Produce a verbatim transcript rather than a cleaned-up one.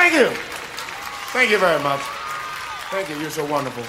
Thank you. Thank you very much. Thank you. You're so wonderful.